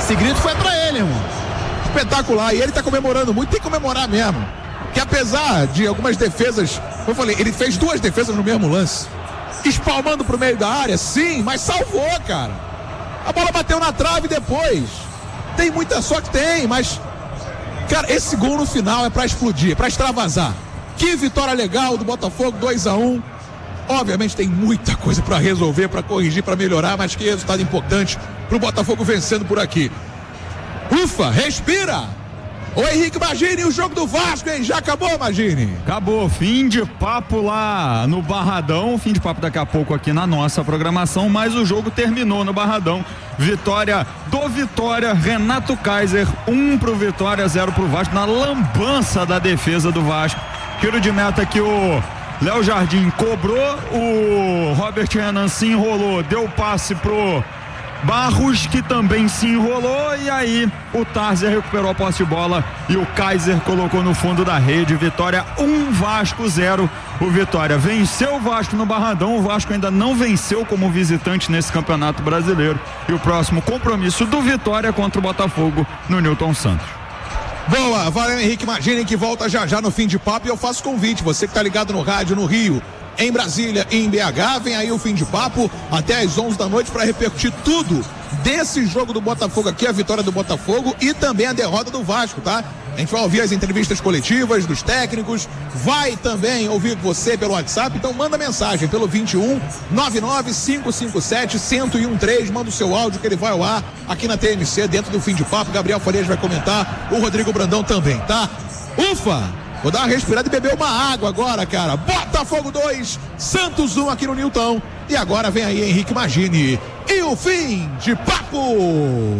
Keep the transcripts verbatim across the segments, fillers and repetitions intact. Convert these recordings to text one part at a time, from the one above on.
Esse grito foi pra ele, irmão. Espetacular. E ele tá comemorando muito, tem que comemorar mesmo. Que apesar de algumas defesas, como eu falei, ele fez duas defesas no mesmo lance. Espalmando pro meio da área, sim, mas salvou, cara. A bola bateu na trave depois. Tem muita sorte, tem, mas... Cara, esse gol no final é pra explodir, é pra extravasar. Que vitória legal do Botafogo, dois a um. Obviamente tem muita coisa pra resolver, pra corrigir, pra melhorar, mas que resultado importante pro Botafogo vencendo por aqui. Ufa, respira! Ô Henrique Magini, o jogo do Vasco, hein? Já acabou, Magini? Acabou, fim de papo lá no Barradão, fim de papo daqui a pouco aqui na nossa programação, mas o jogo terminou no Barradão. Vitória do Vitória, Renato Kaiser, um pro Vitória, zero pro Vasco, na lambança da defesa do Vasco. Tiro de meta que o Léo Jardim cobrou, o Robert Renan se enrolou, deu passe pro Barros, que também se enrolou, e aí o Tarzer recuperou a posse de bola e o Kaiser colocou no fundo da rede. Vitória um, Vasco zero. O Vitória venceu o Vasco no Barradão. O Vasco ainda não venceu como visitante nesse Campeonato Brasileiro, e o próximo compromisso do Vitória é contra o Botafogo no Newton Santos. Boa, valeu Henrique Magini, que volta já já no fim de papo. E eu faço convite, você que tá ligado no rádio no Rio, em Brasília e em B H, vem aí o fim de papo até às onze da noite para repercutir tudo desse jogo do Botafogo aqui, a vitória do Botafogo e também a derrota do Vasco, tá? A gente vai ouvir as entrevistas coletivas dos técnicos, vai também ouvir você pelo WhatsApp, então manda mensagem pelo vinte e um, nove nove cinco cinco sete, um zero um três, manda o seu áudio que ele vai ao ar aqui na T M C, dentro do fim de papo. Gabriel Farias vai comentar, o Rodrigo Brandão também, tá? Ufa! Vou dar uma respirada e beber uma água agora, cara. Botafogo dois, Santos um aqui no Newton. E agora vem aí Henrique Magini e o fim de papo.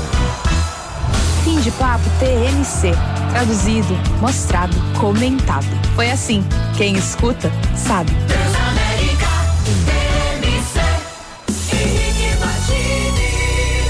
Fim de papo T M C. Traduzido, mostrado, comentado. Foi assim. Quem escuta, sabe. Transamérica, T M C, Henrique Magini.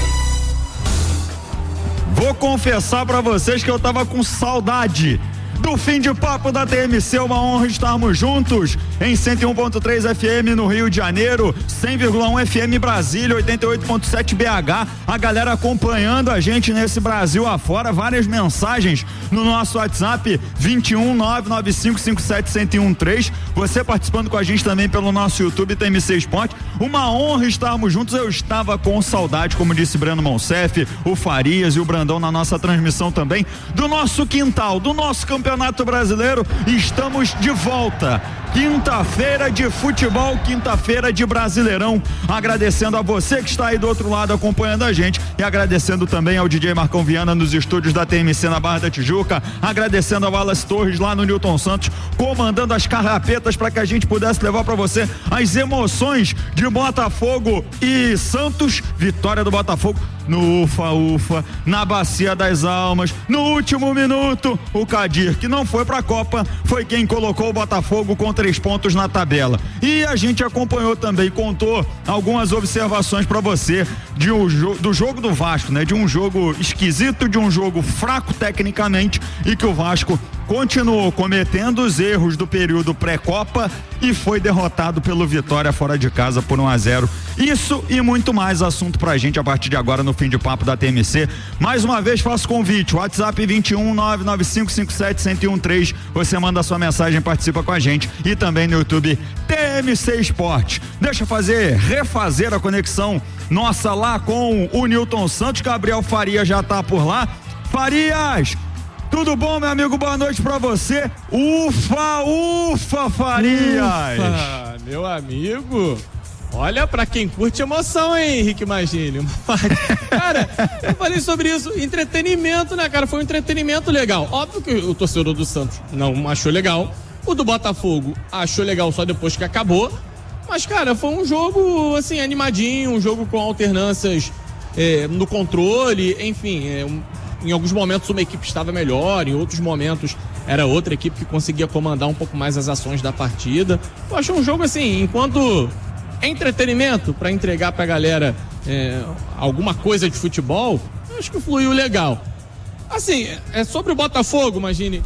Vou confessar pra vocês que eu tava com saudade do fim de papo da T M C. Uma honra estarmos juntos em cento e um ponto três F M no Rio de Janeiro, cem vírgula um F M Brasília, oitenta e oito ponto sete B H. A galera acompanhando a gente nesse Brasil afora, várias mensagens no nosso WhatsApp vinte e um, nove nove cinco cinco sete, um zero um três. Você participando com a gente também pelo nosso YouTube T M C Esporte. Uma honra estarmos juntos. Eu estava com saudade, como disse Breno Monsef, o Farias e o Brandão na nossa transmissão também, do nosso quintal, do nosso Campeonato Brasileiro. Estamos de volta. Quinta-feira de futebol, quinta-feira de Brasileirão. Agradecendo a você que está aí do outro lado acompanhando a gente, e agradecendo também ao D J Marcão Viana nos estúdios da T M C na Barra da Tijuca, agradecendo ao Wallace Torres lá no Newton Santos, comandando as carrapetas para que a gente pudesse levar para você as emoções de Botafogo e Santos. Vitória do Botafogo no Ufa Ufa, na Bacia das Almas, no último minuto. O Kadir, que não foi pra Copa, foi quem colocou o Botafogo com três pontos na tabela. E a gente acompanhou também, contou algumas observações pra você de um jo- do jogo do Vasco, né? De um jogo esquisito, de um jogo fraco tecnicamente, e que o Vasco continuou cometendo os erros do período pré-Copa e foi derrotado pelo Vitória fora de casa por um a zero. Isso e muito mais assunto pra gente a partir de agora no fim de papo da T M C. Mais uma vez faço convite, WhatsApp vinte e um, nove nove cinco cinco sete, um zero um três. Você manda a sua mensagem, participa com a gente, e também no YouTube T M C Esporte. Deixa eu fazer, refazer a conexão nossa lá com o Newton Santos. Gabriel Farias já tá por lá. Farias, tudo bom, meu amigo? Boa noite pra você. Ufa, ufa, Farias. Ufa, meu amigo. Olha, pra quem curte emoção, hein, Henrique Magini? Cara, eu falei sobre isso, entretenimento, né, cara? Foi um entretenimento legal. Óbvio que o torcedor do Santos não achou legal. O do Botafogo achou legal só depois que acabou. Mas, cara, foi um jogo, assim, animadinho, um jogo com alternâncias é, no controle, enfim, é, um, em alguns momentos uma equipe estava melhor, em outros momentos era outra equipe que conseguia comandar um pouco mais as ações da partida. Eu acho um jogo, assim, enquanto entretenimento para entregar pra galera é, alguma coisa de futebol, eu acho que fluiu legal. Assim, é sobre o Botafogo, imagine,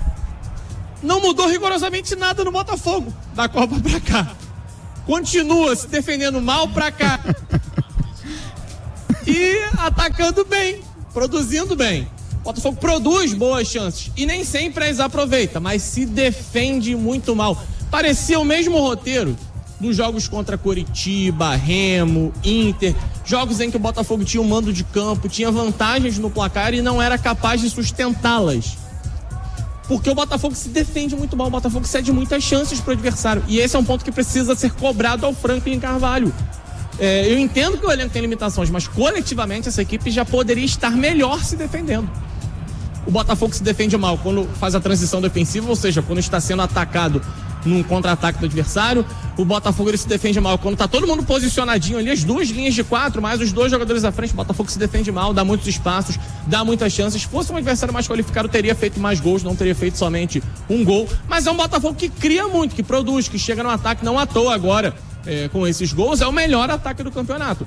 não mudou rigorosamente nada no Botafogo da Copa pra cá. Continua se defendendo mal pra cá. E, e atacando bem, produzindo bem. O Botafogo produz boas chances e nem sempre as aproveita, mas se defende muito mal. Parecia o mesmo roteiro dos jogos contra Coritiba, Remo, Inter, jogos em que o Botafogo tinha um mando de campo, tinha vantagens no placar e não era capaz de sustentá-las. Porque o Botafogo se defende muito mal, o Botafogo cede muitas chances para o adversário. E esse é um ponto que precisa ser cobrado ao Franklin Carvalho. É, eu entendo que o elenco tem limitações, mas coletivamente essa equipe já poderia estar melhor se defendendo. O Botafogo se defende mal quando faz a transição defensiva, ou seja, quando está sendo atacado num contra-ataque do adversário. O Botafogo ele se defende mal quando tá todo mundo posicionadinho ali, as duas linhas de quatro, mais os dois jogadores à frente. O Botafogo se defende mal, dá muitos espaços, dá muitas chances. Se fosse um adversário mais qualificado, teria feito mais gols, não teria feito somente um gol. Mas é um Botafogo que cria muito, que produz, que chega no ataque, não à toa agora, é, com esses gols, é o melhor ataque do campeonato.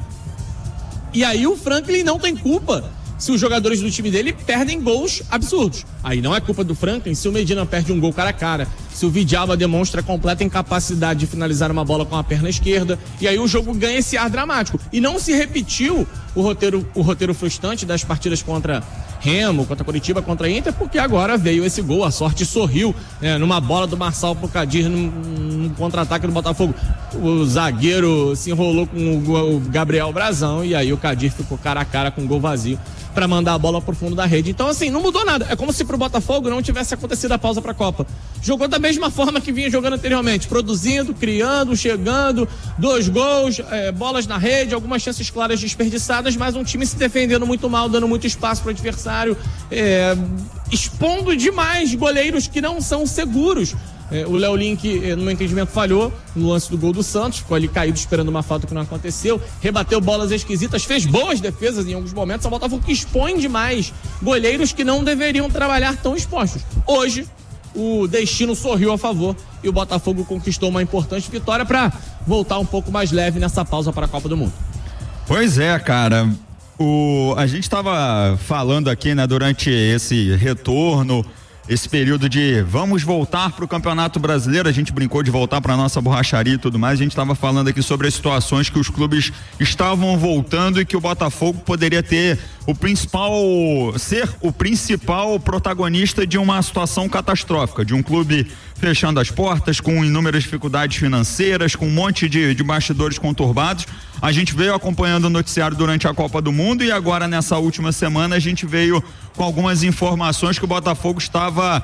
E aí o Franklin não tem culpa se os jogadores do time dele perdem gols absurdos. Aí não é culpa do Franklin se o Medina perde um gol cara a cara, se o Vidalba demonstra completa incapacidade de finalizar uma bola com a perna esquerda, e aí o jogo ganha esse ar dramático. E não se repetiu o roteiro, o roteiro frustrante das partidas contra Remo, contra Coritiba, contra Inter, porque agora veio esse gol, a sorte sorriu, né, numa bola do Marçal pro Kadir, num, num contra-ataque do Botafogo. O zagueiro se enrolou com o, o Gabriel Brazão, e aí o Kadir ficou cara a cara com o gol vazio para mandar a bola pro fundo da rede. Então, assim, não mudou nada. É como se pro Botafogo não tivesse acontecido a pausa pra Copa. Jogou da mesma forma que vinha jogando anteriormente, produzindo, criando, chegando, dois gols, é, bolas na rede, algumas chances claras desperdiçadas, mas um time se defendendo muito mal, dando muito espaço pro adversário, é, expondo demais goleiros que não são seguros. É, o Léo Link, é, no meu entendimento, falhou no lance do gol do Santos, ficou ali caído esperando uma falta que não aconteceu, rebateu bolas esquisitas, fez boas defesas em alguns momentos. O Botafogo que expõe demais goleiros que não deveriam trabalhar tão expostos. Hoje, o destino sorriu a favor e o Botafogo conquistou uma importante vitória para voltar um pouco mais leve nessa pausa para a Copa do Mundo. Pois é, cara. O, a gente estava falando aqui, né, durante esse retorno, esse período de vamos voltar para o Campeonato Brasileiro, a gente brincou de voltar para a nossa borracharia e tudo mais. A gente estava falando aqui sobre as situações que os clubes estavam voltando e que o Botafogo poderia ter o principal, ser o principal protagonista de uma situação catastrófica, de um clube fechando as portas, com inúmeras dificuldades financeiras, com um monte de, de bastidores conturbados. A gente veio acompanhando o noticiário durante a Copa do Mundo e agora nessa última semana a gente veio com algumas informações que o Botafogo estava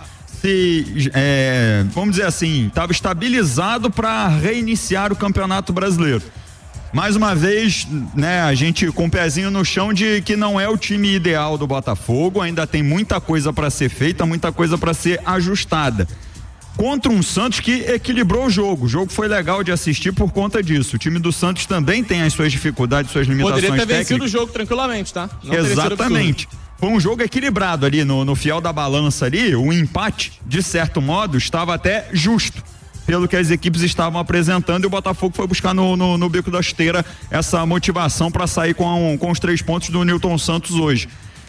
se, é, vamos dizer assim, estava estabilizado para reiniciar o Campeonato Brasileiro. Mais uma vez, né, a gente com o pezinho no chão de que não é o time ideal do Botafogo, ainda tem muita coisa para ser feita, muita coisa para ser ajustada. Contra um Santos que equilibrou o jogo. O jogo foi legal de assistir por conta disso. O time do Santos também tem as suas dificuldades, suas limitações técnicas. Poderia ter vencido o jogo tranquilamente, tá? Não Exatamente. Foi um jogo equilibrado ali no, no fiel da balança ali. O empate, de certo modo, estava até justo pelo que as equipes estavam apresentando, e o Botafogo foi buscar no, no, no bico da esteira essa motivação para sair com, com os três pontos do Nilton Santos hoje.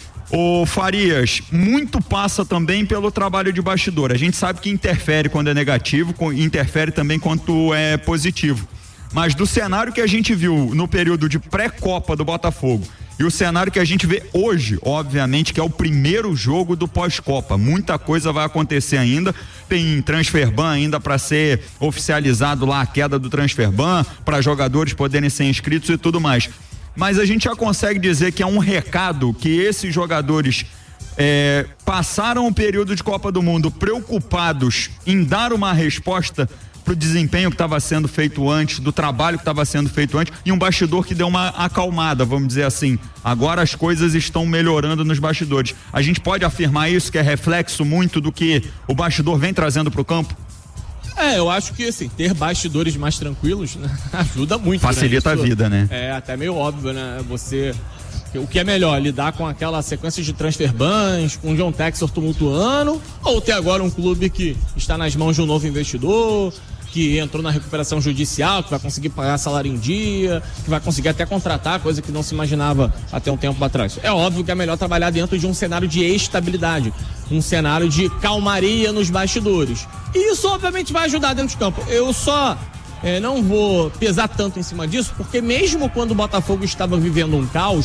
O Farias, muito passa também pelo trabalho de bastidor. A gente sabe que interfere quando é negativo, interfere também quando é positivo. Mas do cenário que a gente viu no período de pré-copa do Botafogo e o cenário que a gente vê hoje, obviamente, que é o primeiro jogo do pós-copa. Muita coisa vai acontecer ainda. Tem transfer ban ainda para ser oficializado lá, a queda do transfer ban, para jogadores poderem ser inscritos e tudo mais. Mas a gente já consegue dizer que é um recado que esses jogadores é, passaram o período de Copa do Mundo preocupados em dar uma resposta pro desempenho que estava sendo feito antes, do trabalho que estava sendo feito antes, e um bastidor que deu uma acalmada, vamos dizer assim. Agora as coisas estão melhorando nos bastidores. A gente pode afirmar isso, que é reflexo muito do que o bastidor vem trazendo pro campo? É, eu acho que assim, ter bastidores mais tranquilos, né, ajuda muito. Facilita, né? a vida, né? É até meio óbvio, né? Você, o que é melhor, lidar com aquela sequência de transfer bans, com o John Textor tumultuando, ou ter agora um clube que está nas mãos de um novo investidor, que entrou na recuperação judicial, que vai conseguir pagar salário em dia, que vai conseguir até contratar, coisa que não se imaginava até um tempo atrás. É óbvio que é melhor trabalhar dentro de um cenário de estabilidade, um cenário de calmaria nos bastidores. E isso, obviamente, vai ajudar dentro de campo. Eu só é, não vou pesar tanto em cima disso, porque mesmo quando o Botafogo estava vivendo um caos,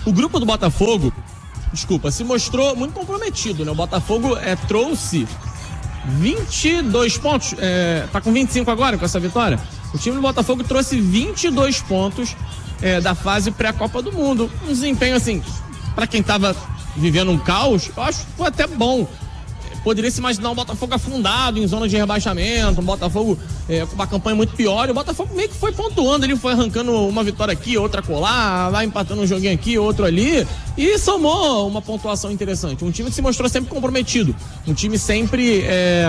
O grupo do Botafogo, desculpa, se mostrou muito comprometido, né? O Botafogo é, trouxe vinte e dois pontos, é, tá com vinte e cinco agora com essa vitória. O time do Botafogo trouxe vinte e dois pontos é, da fase pré-Copa do Mundo. Um desempenho, assim, pra quem tava vivendo um caos, eu acho que foi até bom. Poderia se imaginar um Botafogo afundado em zona de rebaixamento, um Botafogo é, com uma campanha muito pior. E o Botafogo meio que foi pontuando, ele foi arrancando uma vitória aqui, outra colar, vai empatando um joguinho aqui, outro ali, e somou uma pontuação interessante. Um time que se mostrou sempre comprometido, um time sempre, é,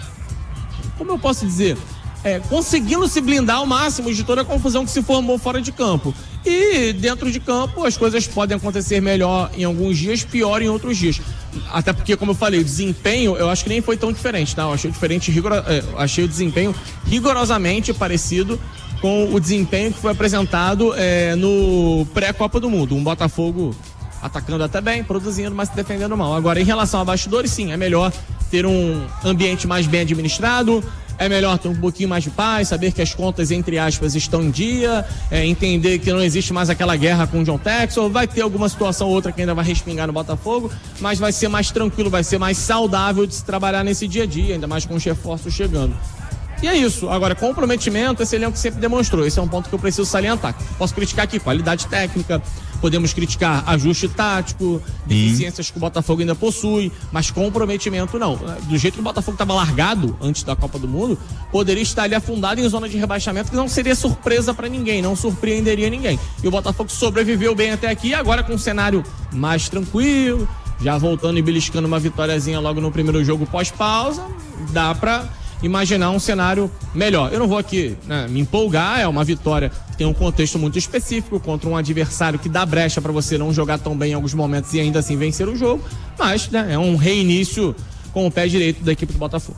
como eu posso dizer, é, conseguindo se blindar ao máximo de toda a confusão que se formou fora de campo. E dentro de campo as coisas podem acontecer melhor em alguns dias, pior em outros dias. Até porque, como eu falei, o desempenho eu acho que nem foi tão diferente, tá? Eu achei diferente, rigor... achei o desempenho rigorosamente parecido com o desempenho que foi apresentado é, no pré-Copa do Mundo. Um Botafogo atacando até bem, produzindo, mas se defendendo mal. Agora, em relação a bastidores, sim, é melhor ter um ambiente mais bem administrado, é melhor ter um pouquinho mais de paz, saber que as contas, entre aspas, estão em dia, é, entender que não existe mais aquela guerra com o John Texel, vai ter alguma situação ou outra que ainda vai respingar no Botafogo, mas vai ser mais tranquilo, vai ser mais saudável de se trabalhar nesse dia a dia, ainda mais com os reforços chegando. E é isso. Agora, comprometimento, esse elenco sempre demonstrou. Esse é um ponto que eu preciso salientar. Posso criticar aqui qualidade técnica, podemos criticar ajuste tático, deficiências que o Botafogo ainda possui, mas comprometimento não. Do jeito que o Botafogo estava largado antes da Copa do Mundo, poderia estar ali afundado em zona de rebaixamento, que não seria surpresa para ninguém, não surpreenderia ninguém. E o Botafogo sobreviveu bem até aqui, agora com um cenário mais tranquilo, já voltando e beliscando uma vitóriazinha logo no primeiro jogo pós-pausa, dá para imaginar um cenário melhor. Eu não vou aqui, né, me empolgar, é uma vitória que tem um contexto muito específico contra um adversário que dá brecha para você não jogar tão bem em alguns momentos e ainda assim vencer o jogo, mas, né, é um reinício com o pé direito da equipe do Botafogo.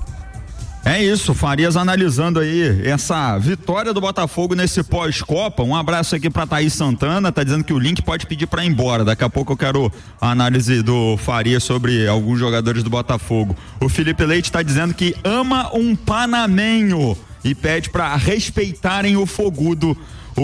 É isso, Farias analisando aí essa vitória do Botafogo nesse pós-Copa. Um abraço aqui pra Thaís Santana, tá dizendo que o link pode pedir pra ir embora. Daqui a pouco eu quero a análise do Farias sobre alguns jogadores do Botafogo. O Felipe Leite tá dizendo que ama um panamenho e pede pra respeitarem o fogudo.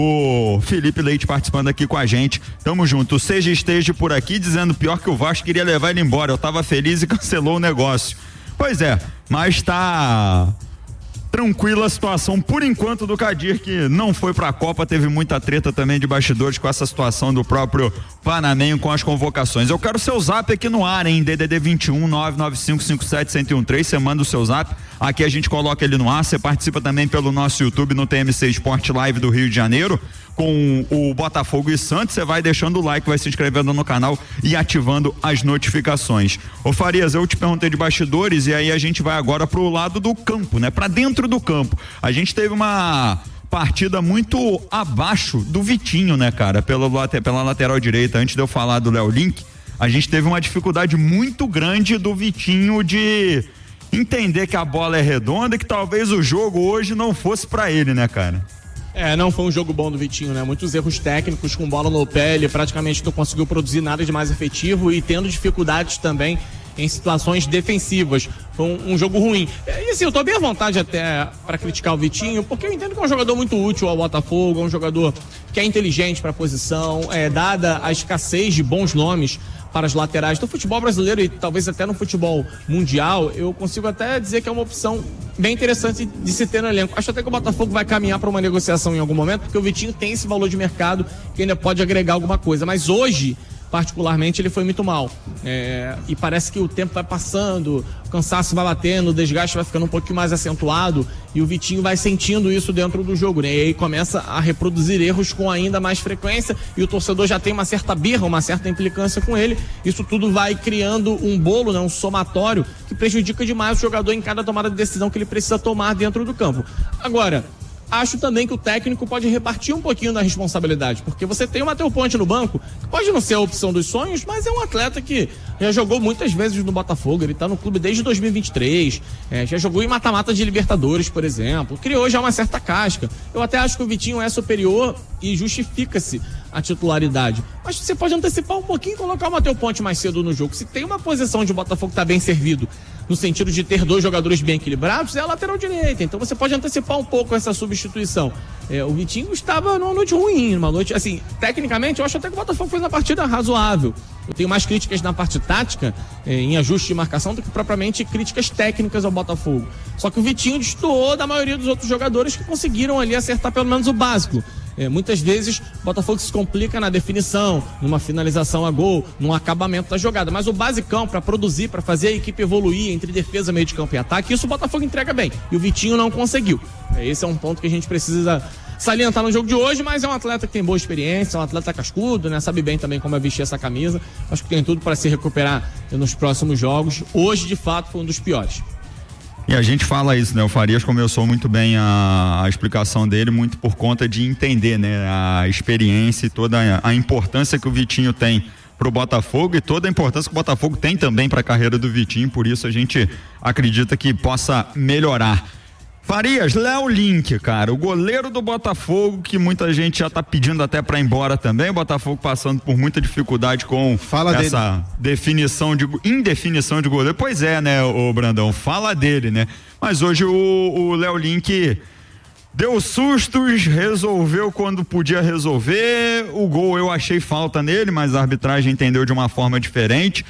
O Felipe Leite participando aqui com a gente. Tamo junto. O Seja Esteja por aqui dizendo pior que o Vasco queria levar ele embora. Eu tava feliz e cancelou o negócio. Pois é, mas tá tranquila a situação por enquanto do Kadir, que não foi pra Copa, teve muita treta também de bastidores com essa situação do próprio Panamenho com as convocações. Eu quero seu zap aqui no ar, hein? D D D vinte e um, nove nove cinco cinco sete, um zero um três, você manda o seu zap, aqui a gente coloca ele no ar, você participa também pelo nosso YouTube no T M C Sport Live do Rio de Janeiro, com o Botafogo e Santos, você vai deixando o like, vai se inscrevendo no canal e ativando as notificações. Ô Farias, eu te perguntei de bastidores e aí a gente vai agora pro lado do campo, né? Pra dentro do campo. A gente teve uma partida muito abaixo do Vitinho, né, cara? Pela, pela lateral direita, antes de eu falar do Léo Link, a gente teve uma dificuldade muito grande do Vitinho de entender que a bola é redonda e que talvez o jogo hoje não fosse pra ele, né, cara? É, não foi um jogo bom do Vitinho, né? Muitos erros técnicos com bola no pé, ele praticamente não conseguiu produzir nada de mais efetivo e tendo dificuldades também em situações defensivas. Foi um, um jogo ruim. E assim, eu tô bem à vontade até para criticar o Vitinho, porque eu entendo que é um jogador muito útil ao Botafogo, é um jogador que é inteligente para a posição, é, dada a escassez de bons nomes para as laterais do futebol brasileiro e talvez até no futebol mundial, eu consigo até dizer que é uma opção bem interessante de se ter no elenco. Acho até que o Botafogo vai caminhar para uma negociação em algum momento, porque o Vitinho tem esse valor de mercado que ainda pode agregar alguma coisa, mas hoje particularmente ele foi muito mal, é, e parece que o tempo vai passando, o cansaço vai batendo, o desgaste vai ficando um pouquinho mais acentuado e o Vitinho vai sentindo isso dentro do jogo, né? E aí começa a reproduzir erros com ainda mais frequência e o torcedor já tem uma certa birra, uma certa implicância com ele. Isso tudo vai criando um bolo, né? Um somatório que prejudica demais o jogador em cada tomada de decisão que ele precisa tomar dentro do campo. Agora, acho também que o técnico pode repartir um pouquinho da responsabilidade, porque você tem o Matheus Ponte no banco, que pode não ser a opção dos sonhos, mas é um atleta que já jogou muitas vezes no Botafogo, ele tá no clube desde dois mil e vinte e três, é, já jogou em mata-mata de Libertadores, por exemplo, criou já uma certa casca. Eu até acho que o Vitinho é superior e justifica-se a titularidade, mas você pode antecipar um pouquinho e colocar o Matheus Ponte mais cedo no jogo. Se tem uma posição onde o Botafogo tá bem servido no sentido de ter dois jogadores bem equilibrados, é a lateral direita. Então você pode antecipar um pouco essa substituição. É, o Vitinho estava numa noite ruim, numa noite, assim, tecnicamente eu acho até que o Botafogo fez uma partida razoável. Eu tenho mais críticas na parte tática, é, em ajuste de marcação, do que propriamente críticas técnicas ao Botafogo. Só que o Vitinho destoou da maioria dos outros jogadores que conseguiram ali acertar pelo menos o básico. É, muitas vezes o Botafogo se complica na definição, numa finalização a gol, num acabamento da jogada, mas o basicão para produzir, para fazer a equipe evoluir entre defesa, meio de campo e ataque, isso o Botafogo entrega bem, e o Vitinho não conseguiu. É, esse é um ponto que a gente precisa salientar no jogo de hoje, mas é um atleta que tem boa experiência, é um atleta cascudo, né? Sabe bem também como é vestir essa camisa. Acho que tem tudo para se recuperar nos próximos jogos. Hoje, de fato, foi um dos piores. E a gente fala isso, né? O Farias começou muito bem a, a explicação dele, muito por conta de entender, né? A experiência e toda a, a importância que o Vitinho tem para o Botafogo e toda a importância que o Botafogo tem também para a carreira do Vitinho, por isso a gente acredita que possa melhorar. Farias, Léo Link, cara, o goleiro do Botafogo, que muita gente já tá pedindo até pra ir embora também, o Botafogo passando por muita dificuldade com fala essa dele. definição de, indefinição de goleiro. Pois é, né, o Brandão, fala dele, né? Mas hoje o Léo Link deu sustos, resolveu quando podia resolver, o gol eu achei falta nele, mas a arbitragem entendeu de uma forma diferente.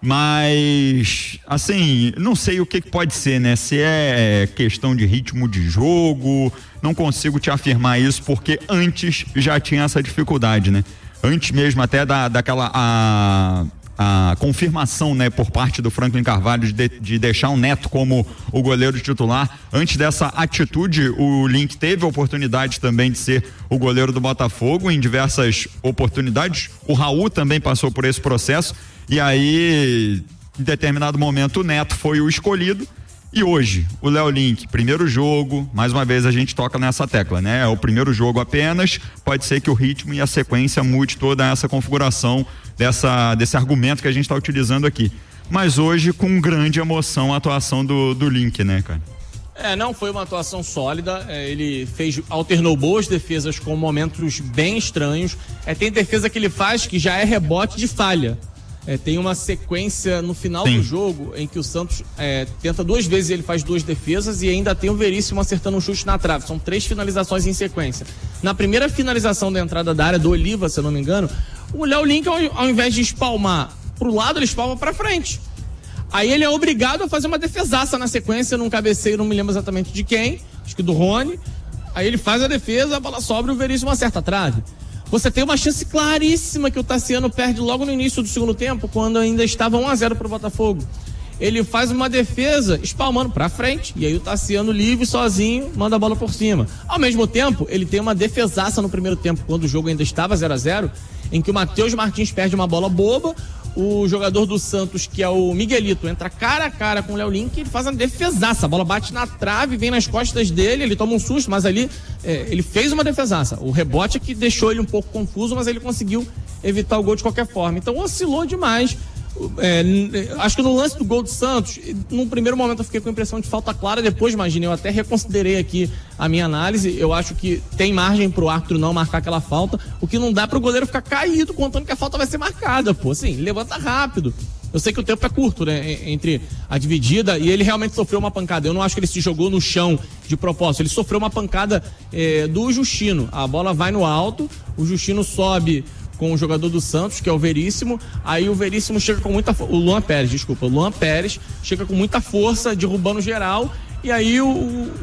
Mas, assim, não sei o que pode ser, né? Se é questão de ritmo de jogo, não consigo te afirmar isso, porque antes já tinha essa dificuldade, né? Antes mesmo até da, daquela a, a confirmação, né, por parte do Franklin Carvalho de, de deixar o Neto como o goleiro titular. Antes dessa atitude, o Link teve a oportunidade também de ser o goleiro do Botafogo em diversas oportunidades. O Raul também passou por esse processo. E aí, em determinado momento, o Neto foi o escolhido. E hoje, o Léo Link, primeiro jogo, mais uma vez a gente toca nessa tecla, né? É o primeiro jogo apenas, pode ser que o ritmo e a sequência mude toda essa configuração dessa, desse argumento que a gente está utilizando aqui. Mas hoje, com grande emoção, a atuação do, do Link, né, cara? É, não foi uma atuação sólida, é, ele fez, alternou boas defesas com momentos bem estranhos. É, tem defesa que ele faz que já é rebote de falha. É, tem uma sequência no final Sim. do jogo em que o Santos é, tenta duas vezes, ele faz duas defesas e ainda tem o Veríssimo acertando um chute na trave. São três finalizações em sequência. Na primeira finalização da entrada da área do Oliva, se eu não me engano, o Léo Link, ao, ao invés de espalmar pro lado, ele espalma pra frente. Aí ele é obrigado a fazer uma defesaça na sequência, num cabeceio, não me lembro exatamente de quem, acho que do Rony. Aí ele faz a defesa, a bola sobra e o Veríssimo acerta a trave. Você tem uma chance claríssima que o Tassiano perde logo no início do segundo tempo, quando ainda estava um a zero pro Botafogo. Ele faz uma defesa espalmando pra frente, e aí o Tassiano livre, sozinho, manda a bola por cima. Ao mesmo tempo, ele tem uma defesaça no primeiro tempo, quando o jogo ainda estava zero a zero, em que o Matheus Martins perde uma bola boba, o jogador do Santos, que é o Miguelito, entra cara a cara com o Léo Link e ele faz uma defesaça, a bola bate na trave, vem nas costas dele, ele toma um susto, mas ali é, ele fez uma defesaça. O rebote é que deixou ele um pouco confuso, mas ele conseguiu evitar o gol de qualquer forma. Então oscilou demais. É, acho que no lance do gol do Santos, num primeiro momento eu fiquei com a impressão de falta clara, depois, imagine, eu até reconsiderei aqui a minha análise, eu acho que tem margem pro árbitro não marcar aquela falta, o que não dá pro goleiro ficar caído contando que a falta vai ser marcada, pô, assim, levanta rápido. Eu sei que o tempo é curto, né, entre a dividida, e ele realmente sofreu uma pancada. Eu não acho que ele se jogou no chão de propósito, ele sofreu uma pancada é, do Justino. A bola vai no alto, o Justino sobe com o jogador do Santos, que é o Veríssimo, aí o Veríssimo chega com muita força, o Luan Pérez, desculpa, o Luan Pérez chega com muita força, derrubando geral, e aí o,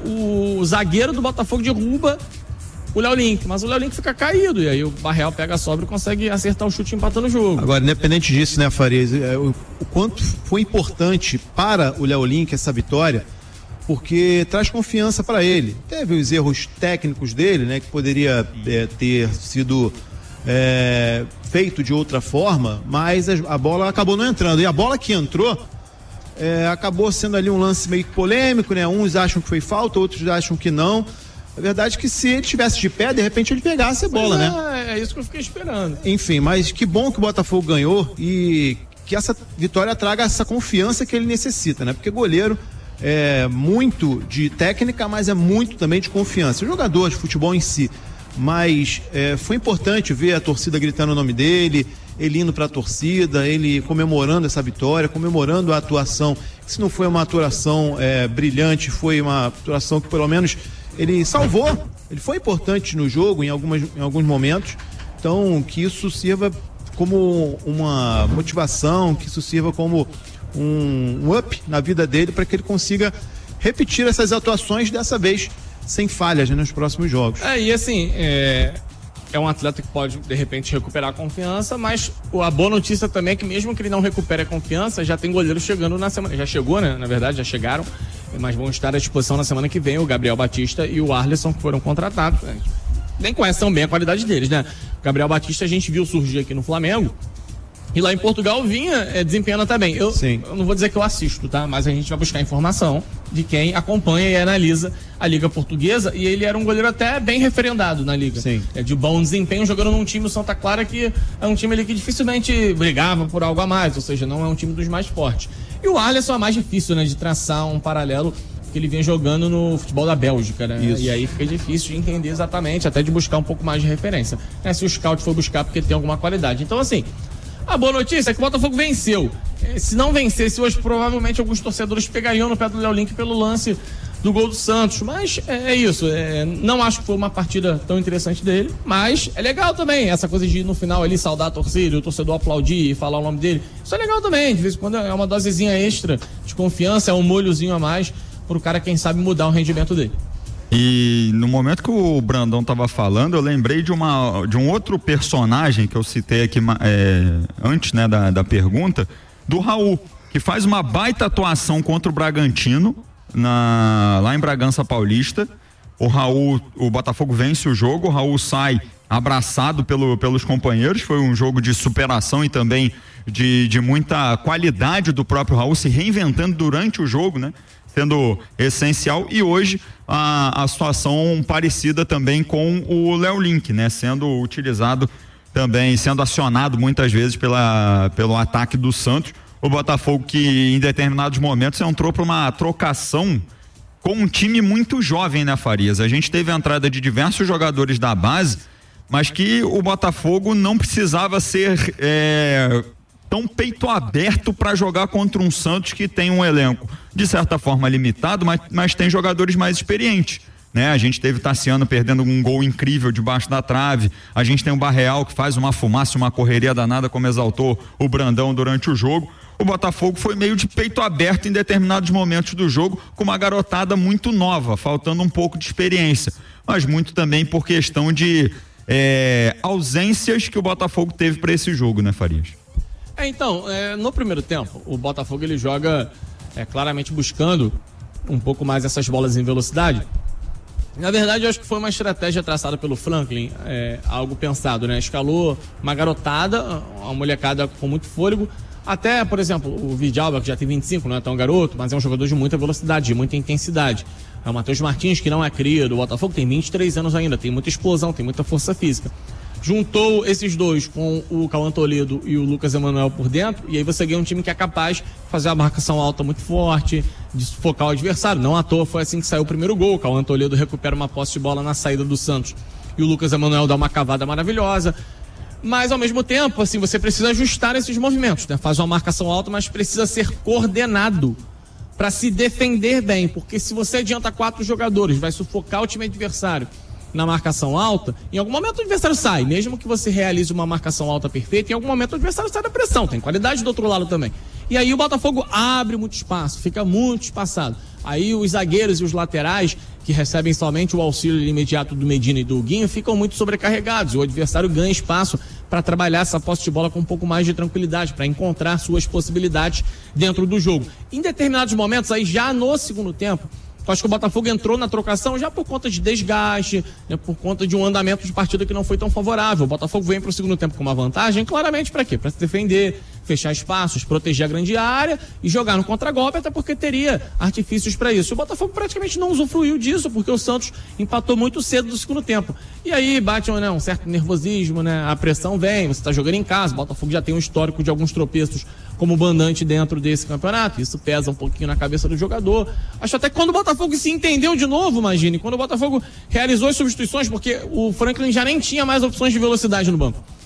o, o zagueiro do Botafogo derruba o Léo Link, mas o Léo Link fica caído, e aí o Barreal pega a sobra e consegue acertar o chute empatando o jogo. Agora, independente disso, né, Farias, o, o quanto foi importante para o Léo Link essa vitória, porque traz confiança para ele. Teve os erros técnicos dele, né, que poderia é, ter sido É, feito de outra forma, mas a, a bola acabou não entrando, e a bola que entrou é, acabou sendo ali um lance meio polêmico, né? Uns acham que foi falta, outros acham que não. A verdade é que se ele estivesse de pé, de repente ele pegasse a bola, é, né? É isso que eu fiquei esperando. Enfim, mas que bom que o Botafogo ganhou e que essa vitória traga essa confiança que ele necessita, né? Porque goleiro é muito de técnica, mas é muito também de confiança. O jogador de futebol em si. Mas é, foi importante ver a torcida gritando o nome dele ele indo para a torcida, ele comemorando essa vitória, comemorando a atuação. Se não foi uma atuação é, brilhante, foi uma atuação que pelo menos ele salvou, ele foi importante no jogo em, algumas, em alguns momentos. Então, que isso sirva como uma motivação, que isso sirva como um, um up na vida dele para que ele consiga repetir essas atuações dessa vez sem falhas, né, nos próximos jogos. É, e assim, é, é um atleta que pode de repente recuperar a confiança, mas a boa notícia também é que mesmo que ele não recupere a confiança, já tem goleiro chegando na semana, já chegou, né, na verdade, já chegaram, mas vão estar à disposição na semana que vem, o Gabriel Batista e o Arlisson, que foram contratados, né? Nem conhece tão bem a qualidade deles, né? O Gabriel Batista a gente viu surgir aqui no Flamengo e lá em Portugal vinha é, desempenhando até bem. Eu, eu não vou dizer que eu assisto, tá? Mas a gente vai buscar informação de quem acompanha e analisa a Liga Portuguesa, e ele era um goleiro até bem referendado na Liga. Sim. É, de bom desempenho, jogando num time, o Santa Clara, que é um time ali que dificilmente brigava por algo a mais, ou seja, não é um time dos mais fortes. E o Arlisson é mais difícil, né, de traçar um paralelo, que ele vinha jogando no futebol da Bélgica, né? Isso. E aí fica difícil de entender exatamente, até de buscar um pouco mais de referência, né? Se o scout for buscar porque tem alguma qualidade. Então, assim, a boa notícia é que o Botafogo venceu. Se não vencesse hoje, provavelmente alguns torcedores pegariam no pé do Léo Link pelo lance do gol do Santos, mas é, é isso, é, não acho que foi uma partida tão interessante dele, mas é legal também, essa coisa de ir no final ali saudar a torcida, o torcedor aplaudir e falar o nome dele, isso é legal também, de vez em quando é uma dosezinha extra de confiança, é um molhozinho a mais pro cara, quem sabe, mudar o rendimento dele. E no momento que o Brandão tava falando, eu lembrei de, uma, de um outro personagem que eu citei aqui é, antes, né, da, da pergunta, do Raul, que faz uma baita atuação contra o Bragantino, na, lá em Bragança Paulista. O Raul, o Botafogo vence o jogo, o Raul sai abraçado pelo, pelos companheiros, foi um jogo de superação e também de, de muita qualidade do próprio Raul, se reinventando durante o jogo, né? Sendo essencial, e hoje a, a situação parecida também com o Léo Link, né? Sendo utilizado também, sendo acionado muitas vezes pela, pelo ataque do Santos. O Botafogo que em determinados momentos entrou para uma trocação com um time muito jovem, né, Farias? A gente teve a entrada de diversos jogadores da base, mas que o Botafogo não precisava ser é, tão peito aberto para jogar contra um Santos que tem um elenco de certa forma limitado, mas, mas tem jogadores mais experientes, né? A gente teve Tassiano perdendo um gol incrível debaixo da trave, a gente tem o Barreal que faz uma fumaça, uma correria danada, como exaltou o Brandão durante o jogo. O Botafogo foi meio de peito aberto em determinados momentos do jogo, com uma garotada muito nova, faltando um pouco de experiência, mas muito também por questão de é, ausências que o Botafogo teve para esse jogo, né, Farias? É, então, é, no primeiro tempo, o Botafogo ele joga é, claramente buscando um pouco mais essas bolas em velocidade. Na verdade, eu acho que foi uma estratégia traçada pelo Franklin, é, algo pensado, né? Escalou uma garotada, uma molecada com muito fôlego. Até, por exemplo, o Vidalba, que já tem vinte e cinco, não é tão garoto, mas é um jogador de muita velocidade, de muita intensidade. É o Matheus Martins, que não é cria do Botafogo, tem vinte e três anos ainda, tem muita explosão, tem muita força física. Juntou esses dois com o Cauã Toledo e o Lucas Emanuel por dentro, e aí você ganha um time que é capaz de fazer a marcação alta muito forte, de sufocar o adversário. Não à toa foi assim que saiu o primeiro gol. O Cauã Toledo recupera uma posse de bola na saída do Santos e o Lucas Emanuel dá uma cavada maravilhosa. Mas, ao mesmo tempo, assim, você precisa ajustar esses movimentos, né? Faz uma marcação alta, mas precisa ser coordenado para se defender bem, porque se você adianta quatro jogadores, vai sufocar o time adversário na marcação alta, em algum momento o adversário sai, mesmo que você realize uma marcação alta perfeita, em algum momento o adversário sai da pressão, tem qualidade do outro lado também. E aí o Botafogo abre muito espaço, fica muito espaçado. Aí os zagueiros e os laterais, que recebem somente o auxílio imediato do Medina e do Guinho, ficam muito sobrecarregados. O adversário ganha espaço para trabalhar essa posse de bola com um pouco mais de tranquilidade, para encontrar suas possibilidades dentro do jogo. Em determinados momentos, aí já no segundo tempo, eu acho que o Botafogo entrou na trocação já por conta de desgaste, né, por conta de um andamento de partida que não foi tão favorável. O Botafogo vem para o segundo tempo com uma vantagem, claramente para quê? Para se defender, fechar espaços, proteger a grande área e jogar no contragolpe, até porque teria artifícios para isso. O Botafogo praticamente não usufruiu disso, porque o Santos empatou muito cedo no segundo tempo. E aí bate, né, um certo nervosismo, né? A pressão vem, você está jogando em casa, o Botafogo já tem um histórico de alguns tropeços como mandante dentro desse campeonato, isso pesa um pouquinho na cabeça do jogador. Acho até que quando o Botafogo se entendeu de novo, imagine, quando o Botafogo realizou as substituições, porque o Franklin já nem tinha mais opções de velocidade no banco.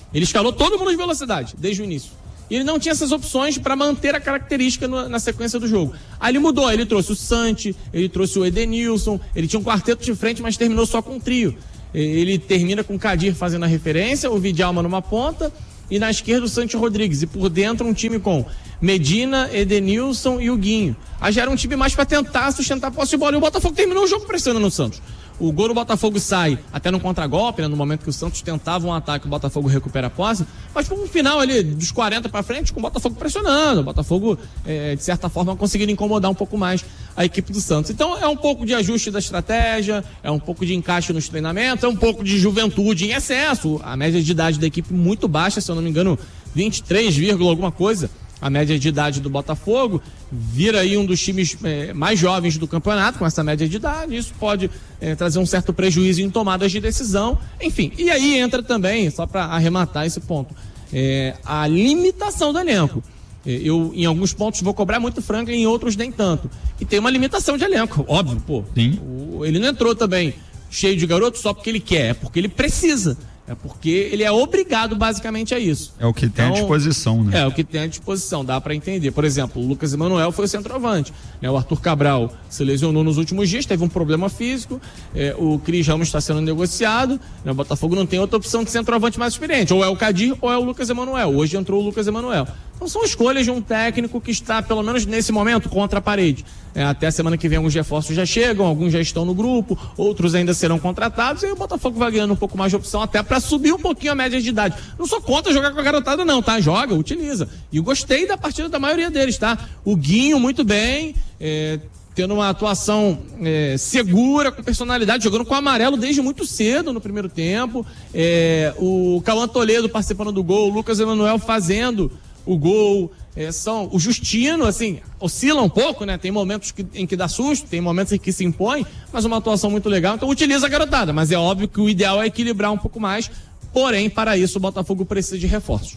Ele escalou todo mundo de velocidade, desde o início. E ele não tinha essas opções para manter a característica no, na sequência do jogo. Aí ele mudou, ele trouxe o Santi, ele trouxe o Edenilson, ele tinha um quarteto de frente, mas terminou só com um trio. Ele termina com o Kadir fazendo a referência, o Vidalma numa ponta, e na esquerda o Santi Rodrigues. E por dentro um time com Medina, Edenilson e o Guinho. Aí já era um time mais para tentar sustentar a posse de bola. E o Botafogo terminou o jogo pressionando o Santos. O gol do Botafogo sai até no contragolpe, né, no momento que o Santos tentava um ataque, o Botafogo recupera a posse, mas por um final ali, dos quarenta para frente, com o Botafogo pressionando, o Botafogo, é, de certa forma, conseguindo incomodar um pouco mais a equipe do Santos. Então é um pouco de ajuste da estratégia, é um pouco de encaixe nos treinamentos, é um pouco de juventude em excesso, a média de idade da equipe muito baixa, se eu não me engano, vinte e três, alguma coisa. A média de idade do Botafogo, vira aí um dos times é, mais jovens do campeonato com essa média de idade. Isso pode é, trazer um certo prejuízo em tomadas de decisão. Enfim, e aí entra também, só para arrematar esse ponto, é, a limitação do elenco. Eu, em alguns pontos, vou cobrar muito Franklin, em outros nem tanto. E tem uma limitação de elenco, óbvio, pô. Sim. O, ele não entrou também cheio de garotos só porque ele quer, é porque ele precisa. É porque ele é obrigado basicamente a isso. É o que tem então, à disposição, né? É o que tem à disposição, dá para entender. Por exemplo, o Lucas Emanuel foi o centroavante, né? O Arthur Cabral se lesionou nos últimos dias, teve um problema físico, é, o Cris Ramos está sendo negociado, né? O Botafogo não tem outra opção de centroavante mais experiente, ou é o Kadir ou é o Lucas Emanuel. Hoje entrou o Lucas Emanuel. Então são escolhas de um técnico que está, pelo menos nesse momento, contra a parede. É, até a semana que vem alguns reforços já chegam, alguns já estão no grupo, outros ainda serão contratados, e aí o Botafogo vai ganhando um pouco mais de opção até para subir um pouquinho a média de idade. Não sou contra jogar com a garotada não, tá? Joga, utiliza. E eu gostei da partida da maioria deles, tá? O Guinho muito bem, é, tendo uma atuação é, segura, com personalidade, jogando com amarelo desde muito cedo no primeiro tempo. É, o Cauã Toledo participando do gol, o Lucas Emanuel fazendo o gol, é, são, o Justino, assim, oscila um pouco, né? Tem momentos que, em que dá susto, tem momentos em que se impõe, mas uma atuação muito legal, então utiliza a garotada, mas é óbvio que o ideal é equilibrar um pouco mais, porém, para isso o Botafogo precisa de reforços.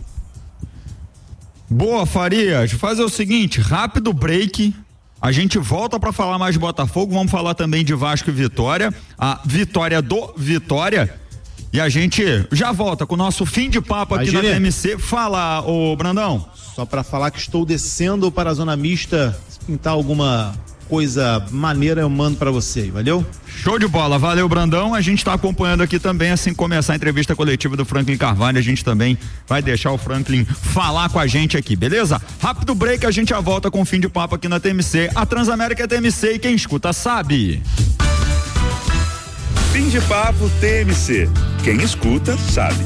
Boa, Farias, fazer o seguinte, rápido break, a gente volta para falar mais de Botafogo, vamos falar também de Vasco e Vitória, a vitória do Vitória. E a gente já volta com o nosso fim de papo aqui na T M C. Fala, ô Brandão. Só para falar que estou descendo para a zona mista, se pintar alguma coisa maneira eu mando para você, valeu? Show de bola, valeu Brandão, a gente tá acompanhando aqui também, assim que começar a entrevista coletiva do Franklin Carvalho, a gente também vai deixar o Franklin falar com a gente aqui, beleza? Rápido break, a gente já volta com o fim de papo aqui na T M C, a Transamérica é T M C e quem escuta sabe. Fim de papo T M C. Quem escuta sabe.